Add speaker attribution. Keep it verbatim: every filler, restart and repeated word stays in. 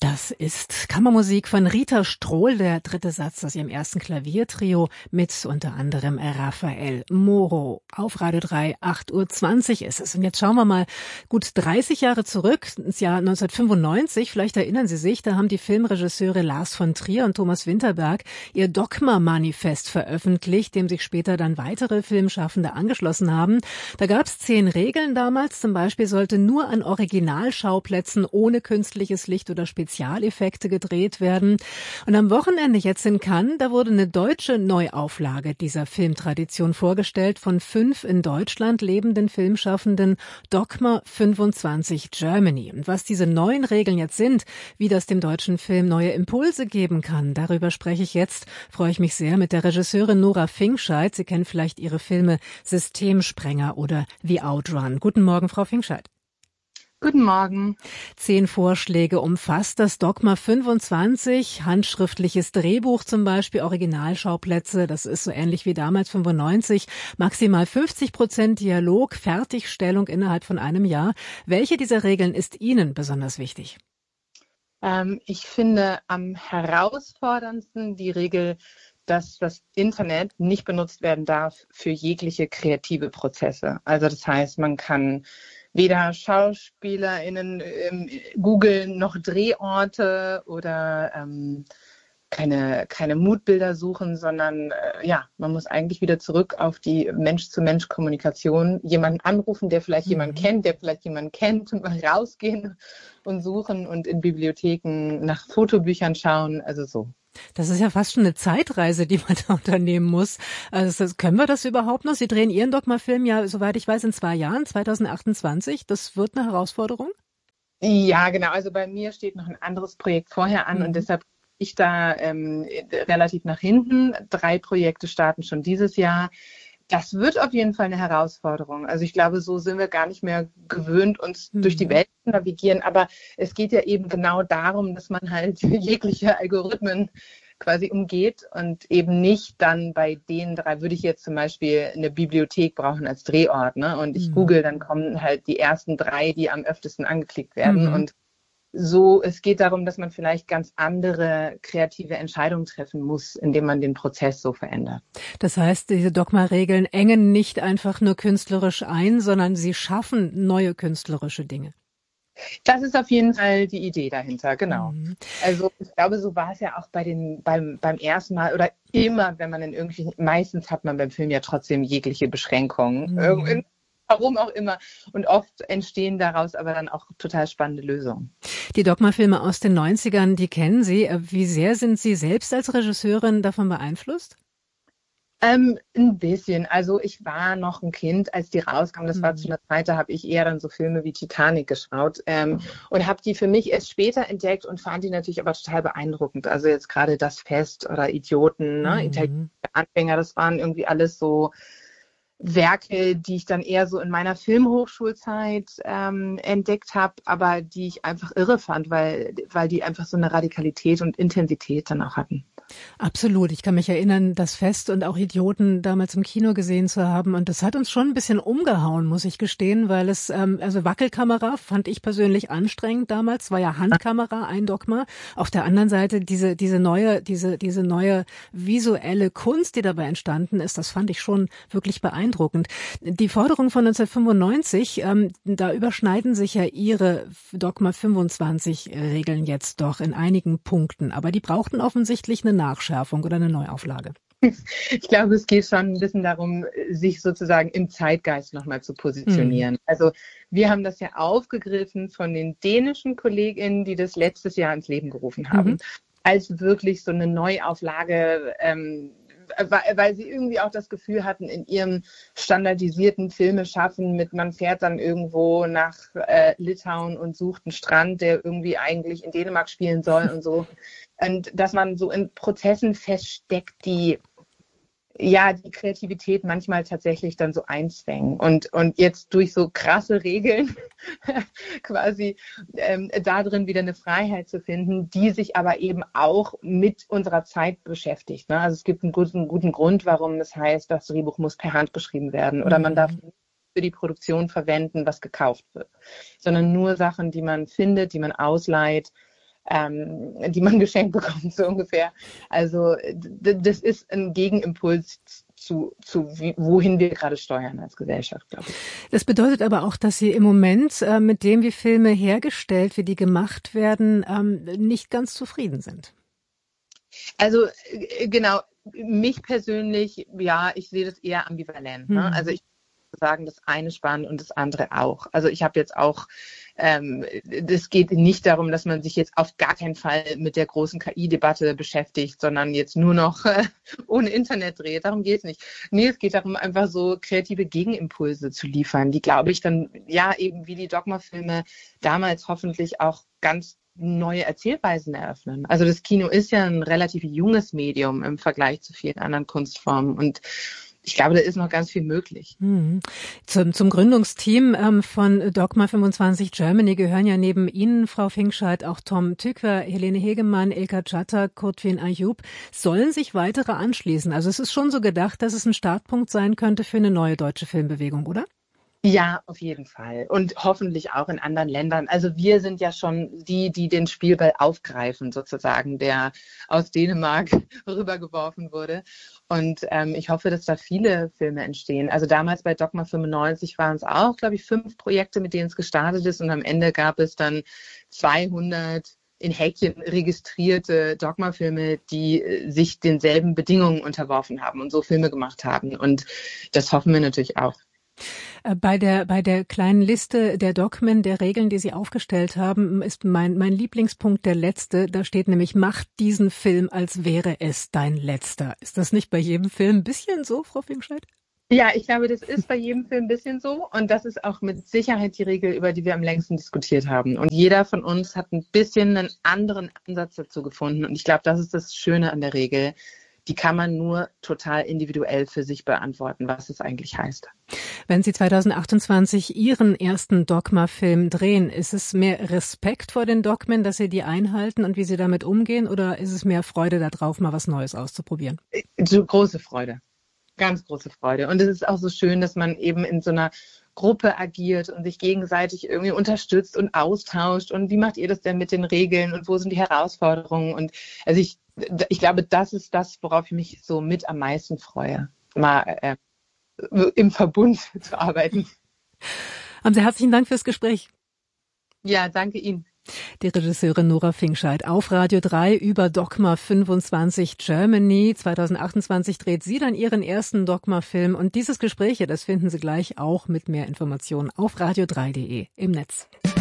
Speaker 1: Das ist Kammermusik von Rita Strohl, der dritte Satz aus ihrem ersten Klaviertrio mit unter anderem Raphael Moro. Auf Radio drei, acht Uhr zwanzig ist es. Und jetzt schauen wir mal gut dreißig Jahre zurück, ins Jahr neunzehnhundertfünfundneunzig. Vielleicht erinnern Sie sich, da haben die Filmregisseure Lars von Trier und Thomas Winterberg ihr Dogma-Manifest veröffentlicht, dem sich später dann weitere Filmschaffende angeschlossen haben. Da gab es zehn Regeln damals. Zum Beispiel sollte nur an Originalschauplätzen ohne künstliches Licht oder Spezialeffekte gedreht werden. Und am Wochenende jetzt in Cannes, da wurde eine deutsche Neuauflage dieser Filmtradition vorgestellt von fünf in Deutschland lebenden Filmschaffenden, Dogma fünfundzwanzig Germany. Und was diese neuen Regeln jetzt sind, wie das dem deutschen Film neue Impulse geben kann, darüber spreche ich jetzt, freue ich mich sehr, mit der Regisseurin Nora Finkscheid. Sie kennen vielleicht ihre Filme Systemsprenger oder The Outrun. Guten Morgen, Frau Finkscheid.
Speaker 2: Guten Morgen.
Speaker 1: Zehn Vorschläge umfasst das Dogma fünfundzwanzig, handschriftliches Drehbuch zum Beispiel, Originalschauplätze, das ist so ähnlich wie damals fünfundneunzig, maximal fünfzig Prozent Dialog, Fertigstellung innerhalb von einem Jahr. Welche dieser Regeln ist Ihnen besonders wichtig?
Speaker 2: Ähm, ich finde am herausforderndsten die Regel, dass das Internet nicht benutzt werden darf für jegliche kreative Prozesse. Also das heißt, man kann weder SchauspielerInnen ähm, googeln noch Drehorte oder ähm, keine, keine Moodbilder suchen, sondern äh, ja, man muss eigentlich wieder zurück auf die Mensch-zu-Mensch-Kommunikation. Jemanden anrufen, der vielleicht mhm. jemanden kennt, der vielleicht jemanden kennt, und mal rausgehen und suchen und in Bibliotheken nach Fotobüchern schauen, also so.
Speaker 1: Das ist ja fast schon eine Zeitreise, die man da unternehmen muss. Also das, können wir das überhaupt noch? Sie drehen Ihren Dogma-Film ja, soweit ich weiß, in zwei Jahren, zwanzig achtundzwanzig. Das wird eine Herausforderung?
Speaker 2: Ja, genau. Also bei mir steht noch ein anderes Projekt vorher an mhm. und deshalb bin ich da ähm, relativ nach hinten. Drei Projekte starten schon dieses Jahr. Das wird auf jeden Fall eine Herausforderung. Also ich glaube, so sind wir gar nicht mehr gewöhnt, uns mhm. durch die Welt zu navigieren. Aber es geht ja eben genau darum, dass man halt jegliche Algorithmen quasi umgeht und eben nicht dann bei den drei, würde ich jetzt zum Beispiel eine Bibliothek brauchen als Drehort, ne? Und ich mhm. google, dann kommen halt die ersten drei, die am öftesten angeklickt werden. Mhm. Und so, es geht darum, dass man vielleicht ganz andere kreative Entscheidungen treffen muss, indem man den Prozess so verändert.
Speaker 1: Das heißt, diese Dogma-Regeln engen nicht einfach nur künstlerisch ein, sondern sie schaffen neue künstlerische Dinge.
Speaker 2: Das ist auf jeden Fall die Idee dahinter, genau. Mhm. Also ich glaube, so war es ja auch bei den beim beim ersten Mal oder immer, wenn man in irgendwie, meistens hat man beim Film ja trotzdem jegliche Beschränkungen. Mhm. Irgend, Warum auch immer. Und oft entstehen daraus aber dann auch total spannende Lösungen.
Speaker 1: Die Dogma-Filme aus den neunzigern, die kennen Sie. Wie sehr sind Sie selbst als Regisseurin davon beeinflusst?
Speaker 2: Ähm, ein bisschen. Also ich war noch ein Kind, als die rauskamen. Das mhm. war zu einer Zeit, da habe ich eher dann so Filme wie Titanic geschaut ähm, und habe die für mich erst später entdeckt und fand die natürlich aber total beeindruckend. Also jetzt gerade Das Fest oder Idioten, ne? Mhm. Italienische Anfänger, das waren irgendwie alles so Werke, die ich dann eher so in meiner Filmhochschulzeit ähm, entdeckt habe, aber die ich einfach irre fand, weil, weil die einfach so eine Radikalität und Intensität dann auch hatten.
Speaker 1: Absolut. Ich kann mich erinnern, Das Fest und auch Idioten damals im Kino gesehen zu haben. Und das hat uns schon ein bisschen umgehauen, muss ich gestehen, weil es, ähm, also Wackelkamera fand ich persönlich anstrengend damals. War ja Handkamera, ein Dogma. Auf der anderen Seite diese, diese neue, diese, diese neue visuelle Kunst, die dabei entstanden ist, das fand ich schon wirklich beeindruckend. Die Forderung von neunzehnhundertfünfundneunzig, ähm, da überschneiden sich ja Ihre Dogma fünfundzwanzig Regeln jetzt doch in einigen Punkten. Aber die brauchten offensichtlich eine Nachschärfung oder eine Neuauflage?
Speaker 2: Ich glaube, es geht schon ein bisschen darum, sich sozusagen im Zeitgeist nochmal zu positionieren. Mhm. Also wir haben das ja aufgegriffen von den dänischen KollegInnen, die das letztes Jahr ins Leben gerufen haben, mhm. als wirklich so eine Neuauflage, ähm, weil, weil sie irgendwie auch das Gefühl hatten, in ihrem standardisierten Filmeschaffen mit, man fährt dann irgendwo nach äh, Litauen und sucht einen Strand, der irgendwie eigentlich in Dänemark spielen soll und so. Und dass man so in Prozessen feststeckt, die ja die Kreativität manchmal tatsächlich dann so einzwängen. Und, und jetzt durch so krasse Regeln quasi ähm, da drin wieder eine Freiheit zu finden, die sich aber eben auch mit unserer Zeit beschäftigt. Ne? Also es gibt einen guten, guten Grund, warum es heißt, das Drehbuch muss per Hand geschrieben werden oder man darf nicht für die Produktion verwenden, was gekauft wird, sondern nur Sachen, die man findet, die man ausleiht, ähm, die man geschenkt bekommt, so ungefähr. Also d- das ist ein Gegenimpuls zu, zu wie, wohin wir gerade steuern als Gesellschaft, glaube ich.
Speaker 1: Das bedeutet aber auch, dass Sie im Moment äh, mit dem, wie Filme hergestellt, wie die gemacht werden, ähm, nicht ganz zufrieden sind.
Speaker 2: Also äh, genau, mich persönlich, ja, ich sehe das eher ambivalent. Ne?
Speaker 1: Mhm.
Speaker 2: Also ich würde sagen, das eine spannend und das andere auch. Also ich habe jetzt auch, ähm, das geht nicht darum, dass man sich jetzt auf gar keinen Fall mit der großen K I-Debatte beschäftigt, sondern jetzt nur noch äh, ohne Internet dreht. Darum geht es nicht. Nee, es geht darum, einfach so kreative Gegenimpulse zu liefern, die, glaube ich, dann, ja, eben wie die Dogma-Filme damals hoffentlich auch ganz neue Erzählweisen eröffnen. Also das Kino ist ja ein relativ junges Medium im Vergleich zu vielen anderen Kunstformen und ich glaube, da ist noch ganz viel möglich.
Speaker 1: Mhm. Zum, zum Gründungsteam ähm, von Dogma fünfundzwanzig Germany gehören ja neben Ihnen, Frau Finkscheid, auch Tom Tykwer, Helene Hegemann, Ilka Çatar, Kurtwin Ayub. Sollen sich weitere anschließen? Also es ist schon so gedacht, dass es ein Startpunkt sein könnte für eine neue deutsche Filmbewegung, oder?
Speaker 2: Ja, auf jeden Fall. Und hoffentlich auch in anderen Ländern. Also wir sind ja schon die, die den Spielball aufgreifen, sozusagen, der aus Dänemark rübergeworfen wurde. Und ähm, ich hoffe, dass da viele Filme entstehen. Also damals bei Dogma fünfundneunzig waren es auch, glaube ich, fünf Projekte, mit denen es gestartet ist. Und am Ende gab es dann zweihundert in Häkchen registrierte Dogma-Filme, die äh, sich denselben Bedingungen unterworfen haben und so Filme gemacht haben. Und das hoffen wir natürlich auch.
Speaker 1: Bei der, bei der kleinen Liste der Dogmen, der Regeln, die Sie aufgestellt haben, ist mein, mein Lieblingspunkt der letzte. Da steht nämlich, mach diesen Film, als wäre es dein letzter. Ist das nicht bei jedem Film ein bisschen so, Frau Finkscheid?
Speaker 2: Ja, ich glaube, das ist bei jedem Film ein bisschen so. Und das ist auch mit Sicherheit die Regel, über die wir am längsten diskutiert haben. Und jeder von uns hat ein bisschen einen anderen Ansatz dazu gefunden. Und ich glaube, das ist das Schöne an der Regel. Die kann man nur total individuell für sich beantworten, was es eigentlich heißt.
Speaker 1: Wenn Sie zweitausendachtundzwanzig Ihren ersten Dogma-Film drehen, ist es mehr Respekt vor den Dogmen, dass Sie die einhalten und wie Sie damit umgehen, oder ist es mehr Freude darauf, mal was Neues auszuprobieren?
Speaker 2: So große Freude, ganz große Freude. Und es ist auch so schön, dass man eben in so einer Gruppe agiert und sich gegenseitig irgendwie unterstützt und austauscht. Und wie macht ihr das denn mit den Regeln und wo sind die Herausforderungen? Und also ich Ich glaube, das ist das, worauf ich mich so mit am meisten freue, mal äh, im Verbund zu arbeiten.
Speaker 1: Haben Sie herzlichen Dank fürs Gespräch.
Speaker 2: Ja, danke Ihnen.
Speaker 1: Die Regisseurin Nora Finkscheid auf Radio drei über Dogma fünfundzwanzig Germany. zweitausendachtundzwanzig dreht sie dann ihren ersten Dogma-Film. Und dieses Gespräch, das finden Sie gleich auch mit mehr Informationen auf radio drei punkt de im Netz.